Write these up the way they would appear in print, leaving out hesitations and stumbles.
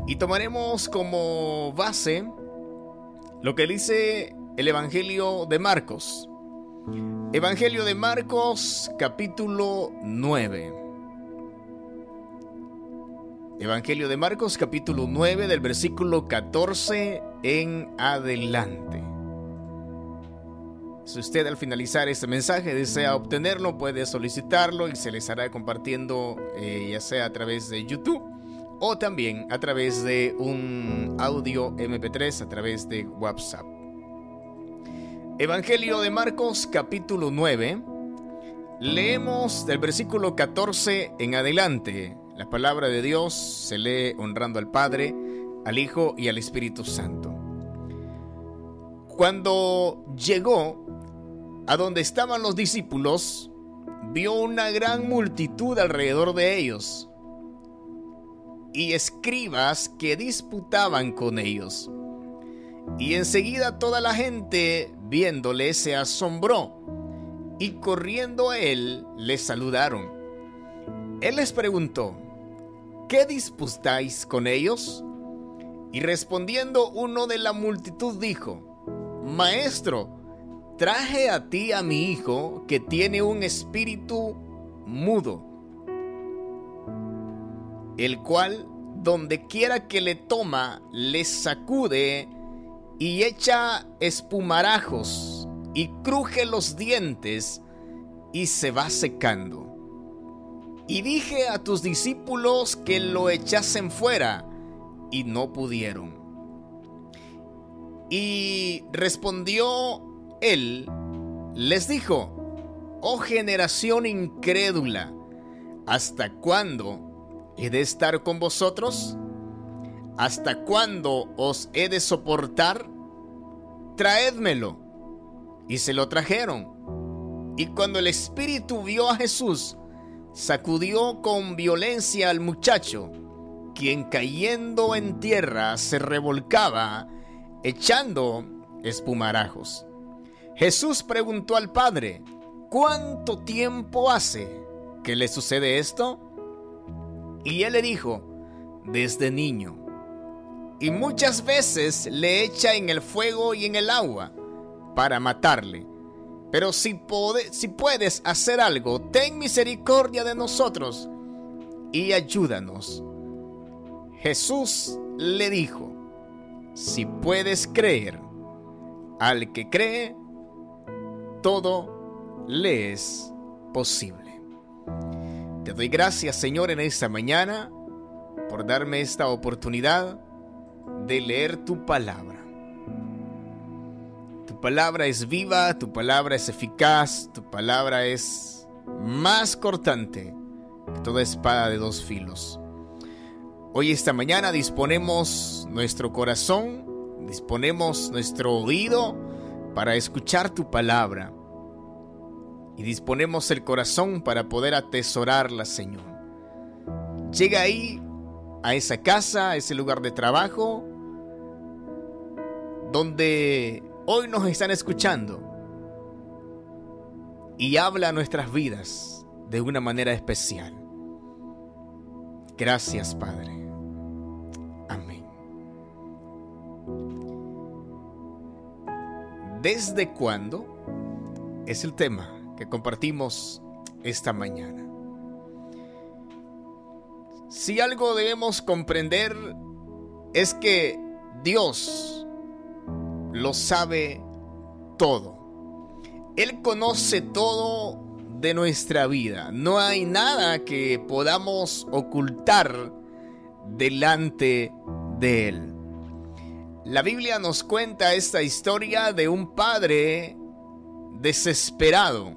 Y tomaremos como base lo que dice el Evangelio de Marcos. Evangelio de Marcos, capítulo 9. Evangelio de Marcos, capítulo 9, del versículo 14 en adelante. Si usted al finalizar este mensaje desea obtenerlo, puede solicitarlo y se les estará compartiendo ya sea a través de YouTube o también a través de un audio MP3 a través de WhatsApp. Evangelio de Marcos, capítulo 9. Leemos del versículo 14 en adelante. La palabra de Dios se lee honrando al Padre, al Hijo y al Espíritu Santo. Cuando llegó a donde estaban los discípulos, vio una gran multitud alrededor de ellos y escribas que disputaban con ellos. Y enseguida toda la gente, viéndole, se asombró, y corriendo a él, le saludaron. Él les preguntó: ¿qué disputáis con ellos? Y respondiendo uno de la multitud dijo: Maestro, traje a ti a mi hijo, que tiene un espíritu mudo, el cual donde quiera que le toma, le sacude y echa espumarajos y cruje los dientes y se va secando. Y dije a tus discípulos que lo echasen fuera, y no pudieron. Y respondió él, les dijo: Oh generación incrédula, ¿hasta cuándo he de estar con vosotros? ¿Hasta cuándo os he de soportar? Traédmelo. Y se lo trajeron. Y cuando el espíritu vio a Jesús, sacudió con violencia al muchacho, quien cayendo en tierra se revolcaba, echando espumarajos. Jesús preguntó al padre: ¿cuánto tiempo hace que le sucede esto? Y él le dijo: desde niño. Y muchas veces le echa en el fuego y en el agua para matarle. Pero si puedes hacer algo, ten misericordia de nosotros y ayúdanos. Jesús le dijo: si puedes creer, al que cree, todo le es posible. Te doy gracias, Señor, en esta mañana por darme esta oportunidad de leer tu palabra. Tu palabra es viva, tu palabra es eficaz, tu palabra es más cortante que toda espada de dos filos. Hoy, esta mañana, disponemos nuestro corazón, disponemos nuestro oído para escuchar tu palabra. Y disponemos el corazón para poder atesorarla, Señor. Llega ahí, a esa casa, a ese lugar de trabajo, donde hoy nos están escuchando, y habla a nuestras vidas de una manera especial. Gracias, Padre. Amén. ¿Desde cuándo? Es el tema que compartimos esta mañana. Si algo debemos comprender es que Dios lo sabe todo. Él conoce todo de nuestra vida. No hay nada que podamos ocultar delante de Él. La Biblia nos cuenta esta historia de un padre desesperado,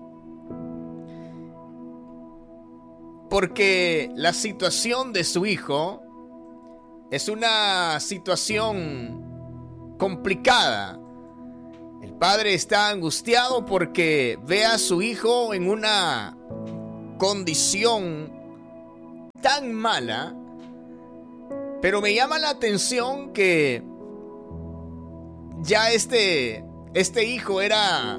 porque la situación de su hijo es una situación complicada. El padre está angustiado porque ve a su hijo en una condición tan mala, pero me llama la atención que ya este hijo era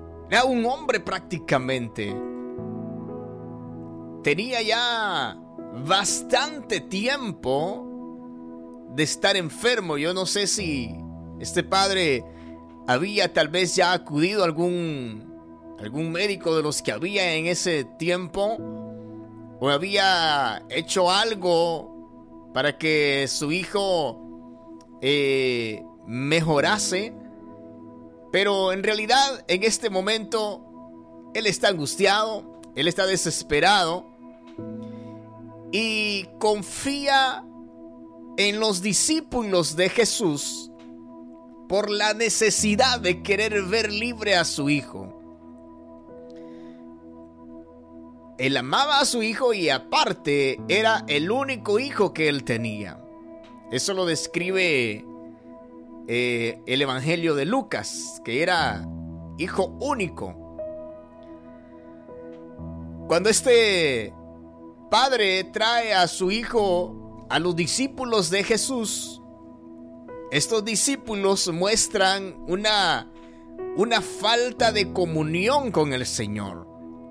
un hombre prácticamente. Tenía ya bastante tiempo de estar enfermo. Yo no sé si este padre había tal vez ya acudido a algún médico de los que había en ese tiempo, o había hecho algo para que su hijo mejorase. Pero en realidad en este momento él está angustiado, él está desesperado y confía en los discípulos de Jesús por la necesidad de querer ver libre a su hijo. Él amaba a su hijo y aparte era el único hijo que él tenía. Eso lo describe el Evangelio de Lucas, que era hijo único. Cuando este padre trae a su hijo a los discípulos de Jesús, estos discípulos muestran una falta de comunión con el Señor.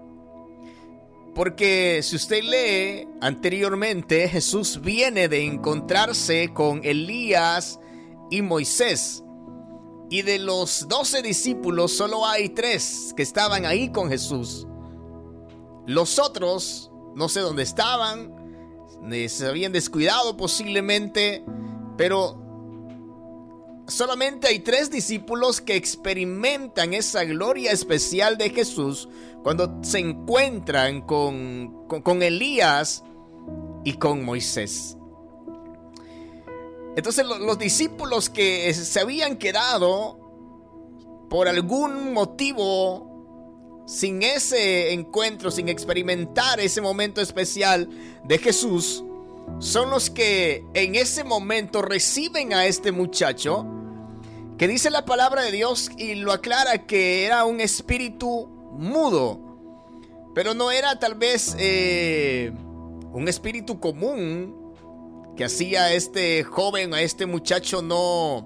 Porque si usted lee anteriormente, Jesús viene de encontrarse con Elías y Moisés. Y de los 12 discípulos solo hay 3 que estaban ahí con Jesús. Los otros no sé dónde estaban, se habían descuidado posiblemente, pero solamente hay 3 discípulos que experimentan esa gloria especial de Jesús cuando se encuentran con Elías y con Moisés. Entonces los discípulos que se habían quedado por algún motivo sin ese encuentro, sin experimentar ese momento especial de Jesús, son los que en ese momento reciben a este muchacho, que dice la palabra de Dios y lo aclara que era un espíritu mudo, pero no era tal vez un espíritu común que hacía a este joven, a este muchacho no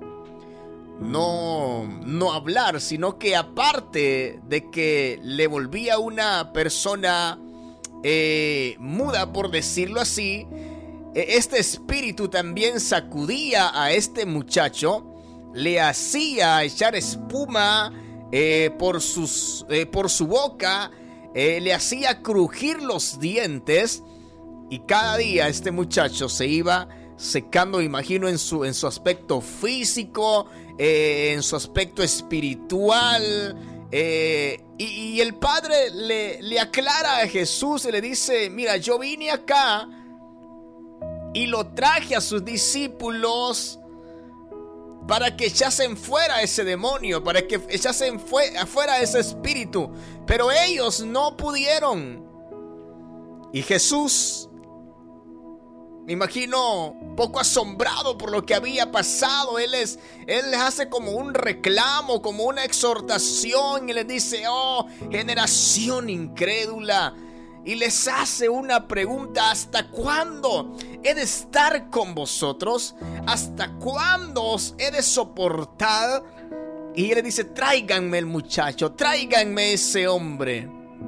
hablar, sino que aparte de que le volvía una persona muda, por decirlo así, este espíritu también sacudía a este muchacho, le hacía echar espuma por su boca, le hacía crujir los dientes, y cada día este muchacho se iba secando, imagino, en su aspecto físico, en su aspecto espiritual. Y el padre le aclara a Jesús y le dice: mira, yo vine acá y lo traje a sus discípulos para que echasen fuera ese demonio, para que echasen afuera ese espíritu, pero ellos no pudieron. Y Jesús, me imagino, poco asombrado por lo que había pasado, él les hace como un reclamo, como una exhortación, y les dice: oh, generación incrédula. Y les hace una pregunta: ¿hasta cuándo he de estar con vosotros? ¿Hasta cuándo os he de soportar? Y él le dice: tráiganme el muchacho, tráiganme ese hombre.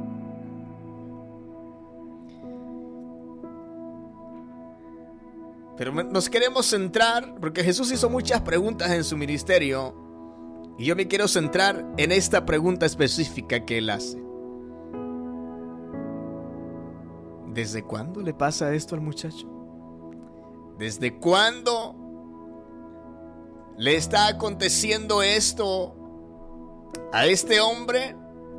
Pero nos queremos centrar, porque Jesús hizo muchas preguntas en su ministerio, y yo me quiero centrar en esta pregunta específica que él hace. ¿Desde cuándo le pasa esto al muchacho? ¿Desde cuándo le está aconteciendo esto a este hombre?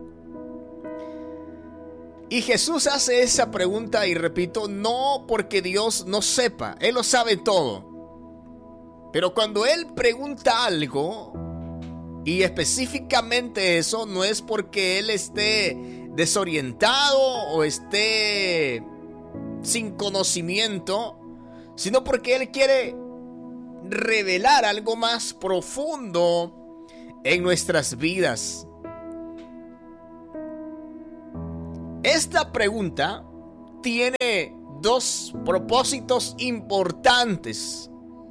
Y Jesús hace esa pregunta, y repito, no porque Dios no sepa, Él lo sabe todo. Pero cuando Él pregunta algo, y específicamente eso, no es porque Él esté desorientado o esté sin conocimiento, sino porque Él quiere revelar algo más profundo en nuestras vidas. Esta pregunta tiene 2 propósitos importantes,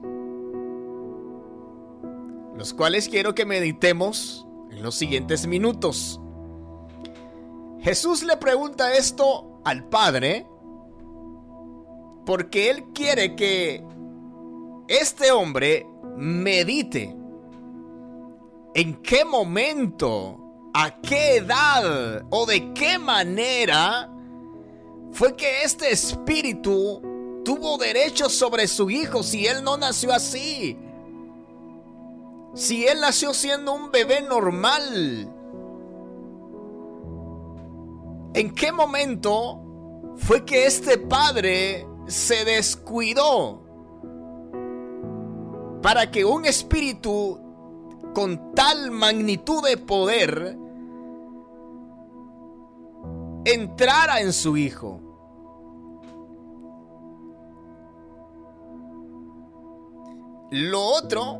los cuales quiero que meditemos en los siguientes minutos. Jesús le pregunta esto al Padre, porque Él quiere que este hombre medite en qué momento, a qué edad o de qué manera fue que este espíritu tuvo derecho sobre su hijo si él no nació así. Si él nació siendo un bebé normal. ¿En qué momento fue que este padre se descuidó para que un espíritu con tal magnitud de poder entrara en su hijo? Lo otro,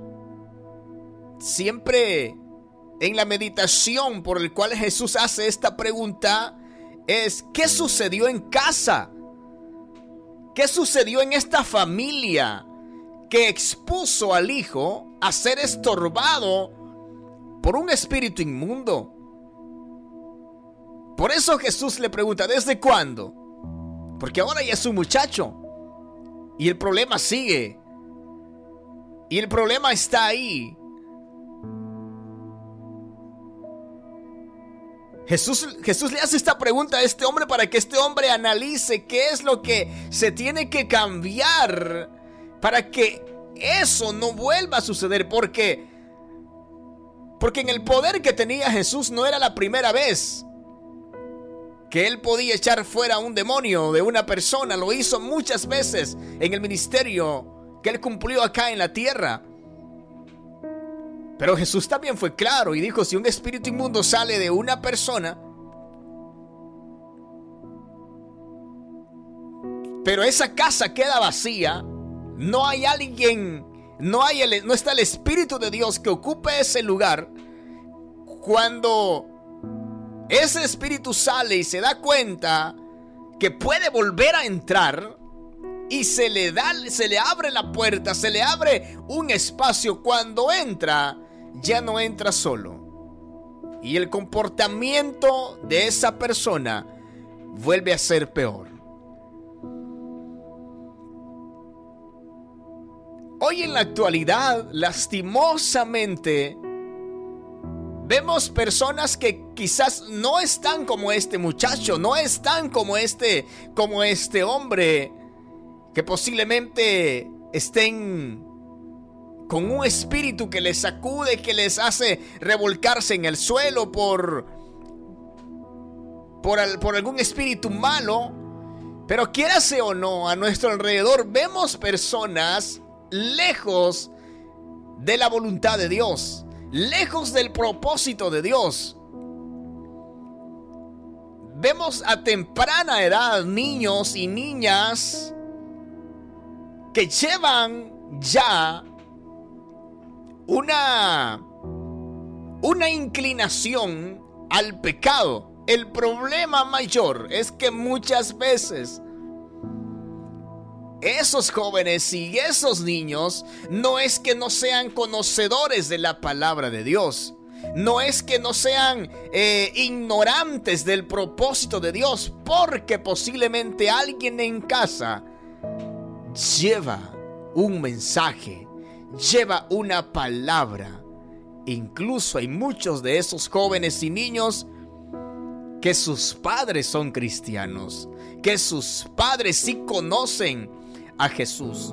siempre en la meditación por el cual Jesús hace esta pregunta, es ¿qué sucedió en casa? ¿Qué sucedió en esta familia que expuso al hijo a ser estorbado por un espíritu inmundo? Por eso Jesús le pregunta, ¿desde cuándo? Porque ahora ya es un muchacho y el problema sigue. Y el problema está ahí. Jesús le hace esta pregunta a este hombre para que este hombre analice qué es lo que se tiene que cambiar para que eso no vuelva a suceder. Porque en el poder que tenía Jesús no era la primera vez que él podía echar fuera un demonio de una persona. Lo hizo muchas veces en el ministerio que él cumplió acá en la tierra. Pero Jesús también fue claro y dijo, si un espíritu inmundo sale de una persona, pero esa casa queda vacía, no hay alguien, no está el Espíritu de Dios que ocupe ese lugar. Cuando ese espíritu sale y se da cuenta que puede volver a entrar, y se le abre la puerta, se le abre un espacio, cuando entra, ya no entra solo. Y el comportamiento de esa persona vuelve a ser peor. Hoy en la actualidad, lastimosamente, vemos personas que quizás no están como este muchacho, no están como este hombre, que posiblemente estén con un espíritu que les sacude, que les hace revolcarse en el suelo por algún espíritu malo. Pero quiérase o no, a nuestro alrededor vemos personas lejos de la voluntad de Dios, lejos del propósito de Dios. Vemos a temprana edad niños y niñas que llevan ya una inclinación al pecado. El problema mayor es que muchas veces esos jóvenes y esos niños no es que no sean conocedores de la palabra de Dios, no es que no sean ignorantes del propósito de Dios, porque posiblemente alguien en casa lleva un mensaje, lleva una palabra. Incluso hay muchos de esos jóvenes y niños que sus padres son cristianos, que sus padres sí conocen a Jesús.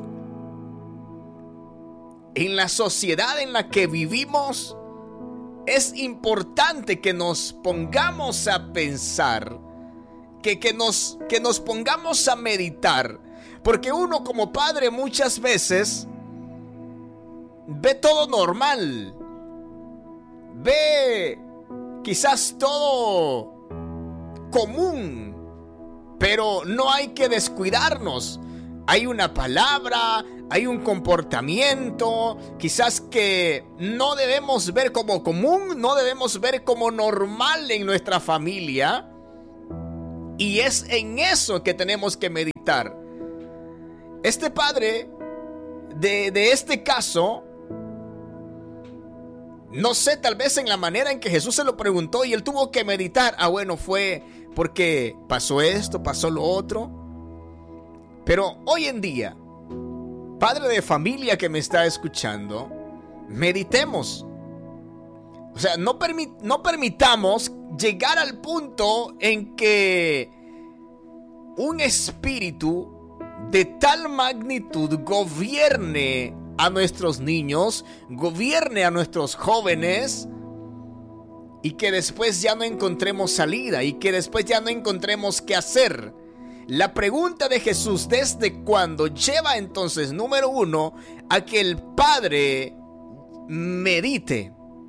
En la sociedad en la que vivimos, es importante que nos pongamos a pensar, que nos pongamos a meditar, porque uno como padre muchas veces ve todo normal, ve quizás todo común, pero no hay que descuidarnos. Hay una palabra, hay un comportamiento, quizás que no debemos ver como común, no debemos ver como normal en nuestra familia. Y es en eso que tenemos que meditar. Este padre de este caso, no sé, tal vez en la manera en que Jesús se lo preguntó y él tuvo que meditar. Bueno, fue porque pasó esto, pasó lo otro. Pero hoy en día, padre de familia que me está escuchando, meditemos. O sea, no permitamos llegar al punto en que un espíritu de tal magnitud gobierne a nuestros niños, gobierne a nuestros jóvenes, y que después ya no encontremos salida, y que después ya no encontremos qué hacer. La pregunta de Jesús, ¿desde cuándo?, lleva entonces, número uno, a que el padre medite.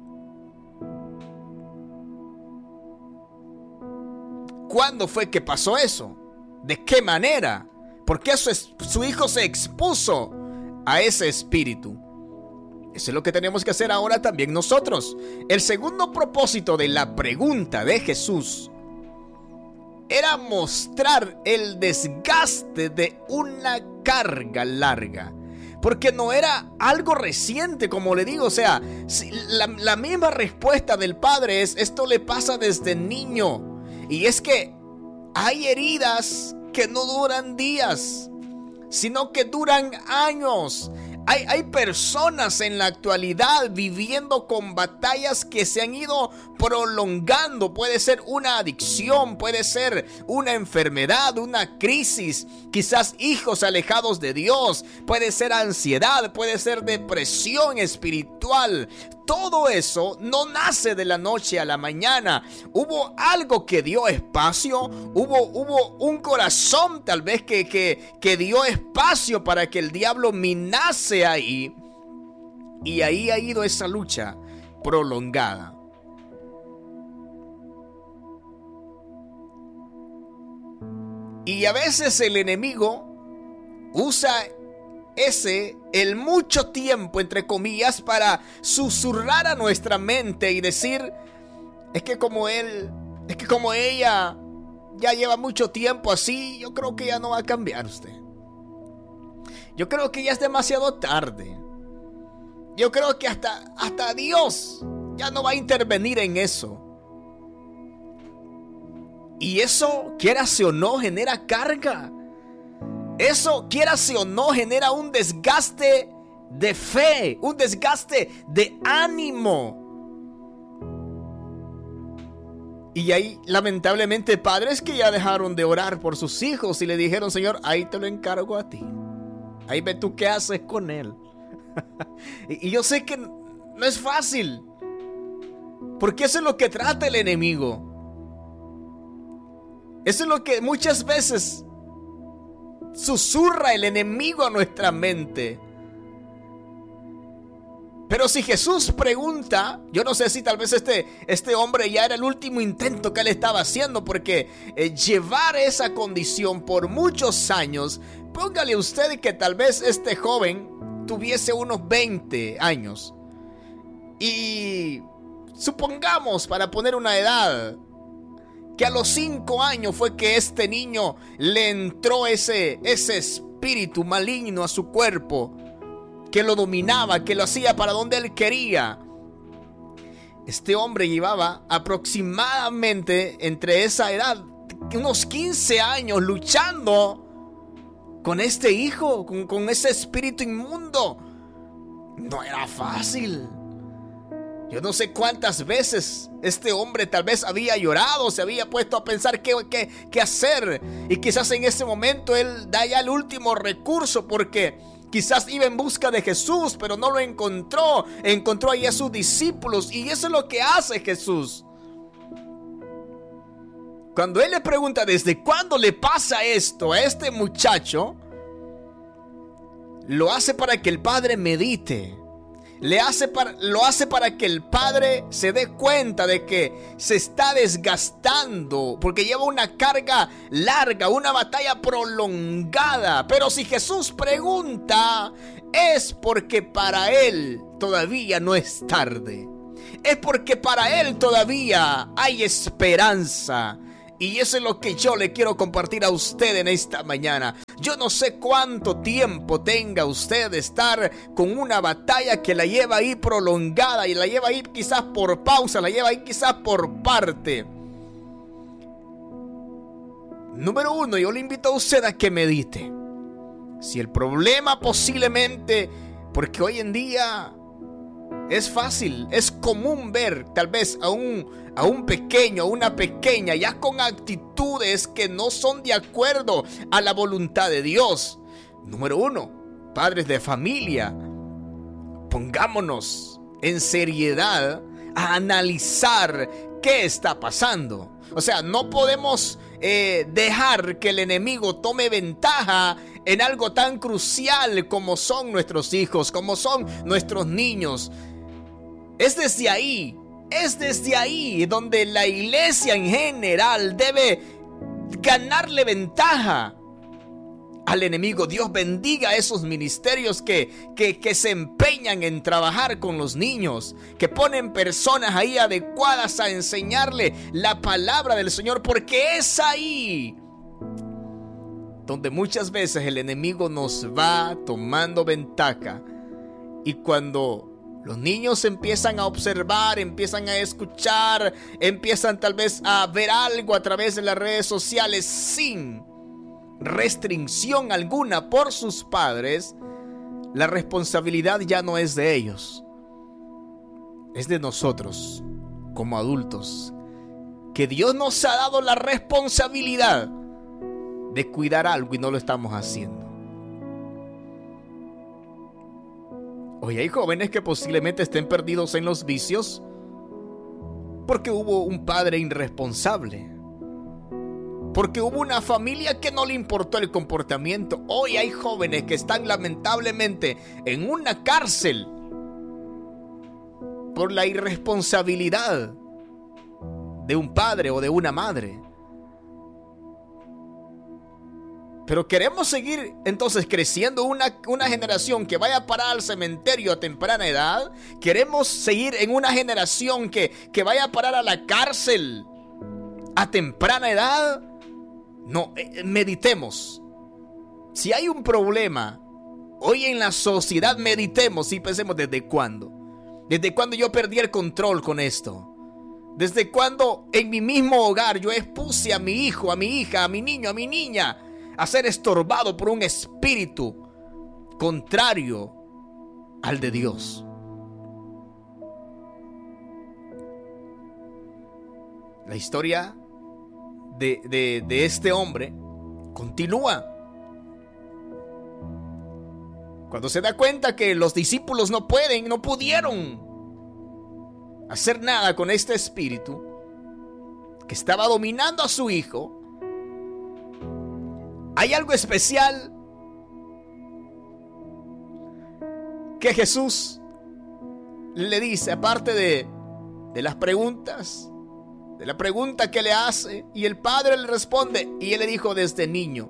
¿Cuándo fue que pasó eso? ¿De qué manera? ¿Por qué su hijo se expuso a ese espíritu? Eso es lo que tenemos que hacer ahora también nosotros. El segundo propósito de la pregunta de Jesús era mostrar el desgaste de una carga larga. Porque no era algo reciente, como le digo. O sea, la misma respuesta del padre es: esto le pasa desde niño. Y es que hay heridas que no duran días, sino que duran años. Hay personas en la actualidad viviendo con batallas que se han ido prolongando. Puede ser una adicción, puede ser una enfermedad, una crisis, quizás hijos alejados de Dios, puede ser ansiedad, puede ser depresión espiritual. Todo eso no nace de la noche a la mañana. Hubo algo que dio espacio, hubo un corazón tal vez que dio espacio para que el diablo minase ahí. Y ahí ha ido esa lucha prolongada. Y a veces el enemigo usa el mucho tiempo, entre comillas, para susurrar a nuestra mente y decir: es que como ella ya lleva mucho tiempo así, yo creo que ya no va a cambiar usted. Yo creo que ya es demasiado tarde. Yo creo que hasta Dios ya no va a intervenir en eso. Y eso, quierase o no, genera carga. Eso, quierase o no, genera un desgaste de fe, un desgaste de ánimo. Y hay lamentablemente padres que ya dejaron de orar por sus hijos y le dijeron: Señor, ahí te lo encargo a ti. Ahí ve tú qué haces con él. Y yo sé que no es fácil, porque eso es lo que trata el enemigo. Eso es lo que muchas veces susurra el enemigo a nuestra mente. Pero si Jesús pregunta, yo no sé si tal vez este hombre ya era el último intento que él estaba haciendo, porque llevar esa condición por muchos años, póngale usted que tal vez este joven tuviese unos 20 años. Y supongamos, para poner una edad, que a los 5 años fue que este niño le entró ese espíritu maligno a su cuerpo, que lo dominaba, que lo hacía para donde él quería. Este hombre llevaba aproximadamente entre esa edad, unos 15 años, luchando con este hijo, con ese espíritu inmundo. No era fácil. Yo no sé cuántas veces este hombre tal vez había llorado, se había puesto a pensar qué hacer. Y quizás en ese momento él da ya el último recurso, porque quizás iba en busca de Jesús, pero no lo encontró. Encontró ahí a sus discípulos, y eso es lo que hace Jesús. Cuando él le pregunta desde cuándo le pasa esto a este muchacho, lo hace para que el padre medite. Lo hace para que el padre se dé cuenta de que se está desgastando, porque lleva una carga larga, una batalla prolongada. Pero si Jesús pregunta, es porque para él todavía no es tarde. Es porque para él todavía hay esperanza. Y eso es lo que yo le quiero compartir a usted en esta mañana. Yo no sé cuánto tiempo tenga usted de estar con una batalla que la lleva ahí prolongada, y la lleva ahí quizás por pausa, la lleva ahí quizás por parte. Número uno, yo le invito a usted a que medite. Si el problema posiblemente, porque hoy en día es fácil, es común ver tal vez a un pequeño, a una pequeña, ya con actitudes que no son de acuerdo a la voluntad de Dios. Número uno, padres de familia, pongámonos en seriedad a analizar qué está pasando. O sea, no podemos dejar que el enemigo tome ventaja en algo tan crucial como son nuestros hijos, como son nuestros niños. Es desde ahí donde la iglesia en general debe ganarle ventaja al enemigo. Dios bendiga a esos ministerios que se empeñan en trabajar con los niños, que ponen personas ahí adecuadas a enseñarle la palabra del Señor, porque es ahí donde muchas veces el enemigo nos va tomando ventaja. Y cuando los niños empiezan a observar, empiezan a escuchar, empiezan tal vez a ver algo a través de las redes sociales sin restricción alguna por sus padres, la responsabilidad ya no es de ellos, es de nosotros como adultos, que Dios nos ha dado la responsabilidad de cuidar algo y no lo estamos haciendo. Hoy hay jóvenes que posiblemente estén perdidos en los vicios porque hubo un padre irresponsable, porque hubo una familia que no le importó el comportamiento. Hoy hay jóvenes que están lamentablemente en una cárcel por la irresponsabilidad de un padre o de una madre. Pero queremos seguir entonces creciendo una generación que vaya a parar al cementerio a temprana edad. Queremos seguir en una generación que vaya a parar a la cárcel a temprana edad. No, meditemos. Si hay un problema hoy en la sociedad, meditemos y pensemos desde cuándo. ¿Desde cuándo yo perdí el control con esto? ¿Desde cuándo en mi mismo hogar yo expuse a mi hijo, a mi hija, a mi niño, a mi niña a ser estorbado por un espíritu contrario al de Dios? La historia de este hombre continúa. Cuando se da cuenta que los discípulos no pudieron hacer nada con este espíritu que estaba dominando a su hijo, hay algo especial que Jesús le dice, aparte de las preguntas, de la pregunta que le hace, y el padre le responde, y él le dijo: desde niño.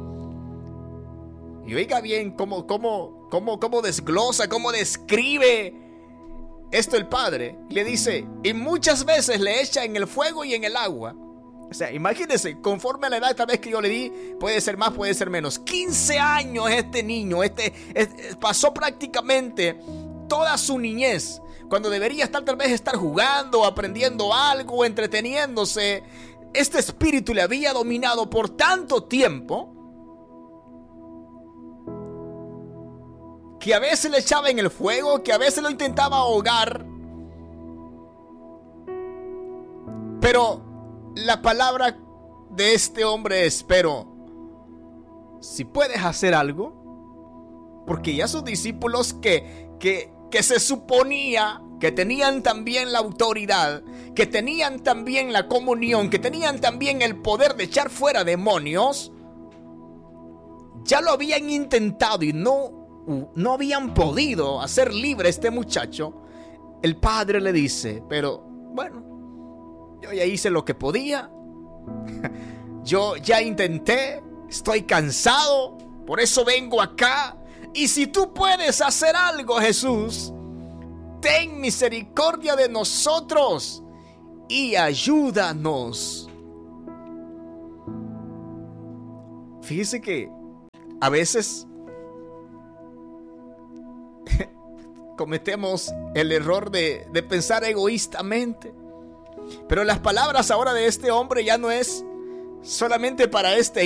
Y oiga bien cómo desglosa, cómo describe esto el padre. Le dice: y muchas veces le echa en el fuego y en el agua. O sea, imagínense, conforme a la edad tal vez que yo le di, puede ser más, puede ser menos. 15 años este niño, pasó prácticamente toda su niñez, cuando debería tal vez estar jugando, aprendiendo algo, entreteniéndose. Este espíritu le había dominado por tanto tiempo que a veces le echaba en el fuego, que a veces lo intentaba ahogar. Pero la palabra de este hombre es: pero si puedes hacer algo, porque ya sus discípulos que se suponía que tenían también la autoridad, que tenían también la comunión, que tenían también el poder de echar fuera demonios, ya lo habían intentado y no habían podido hacer libre a este muchacho. El padre le dice: pero bueno, yo ya hice lo que podía. Yo ya intenté. Estoy cansado. Por eso vengo acá. Y si tú puedes hacer algo, Jesús, ten misericordia de nosotros y ayúdanos. Fíjese que a veces cometemos el error de pensar egoístamente. Pero las palabras ahora de este hombre ya no es solamente para este